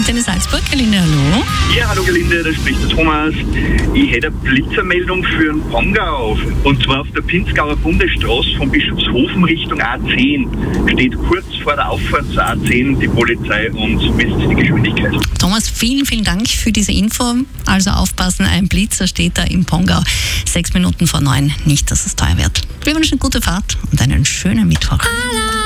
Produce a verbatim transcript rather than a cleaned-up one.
Antenne Salzburg, Gelinde, hallo. Ja, hallo Gelinde, da spricht der Thomas. Ich hätte eine Blitzermeldung für den Pongau. Und zwar auf der Pinzgauer Bundesstraße von Bischofshofen Richtung A zehn. Steht kurz vor der Auffahrt zur A zehn die Polizei und misst die Geschwindigkeit. Thomas, vielen, vielen Dank für diese Info. Also aufpassen, ein Blitzer steht da im Pongau. Sechs Minuten vor neun, nicht, dass es teuer wird. Wir wünschen gute Fahrt und einen schönen Mittwoch.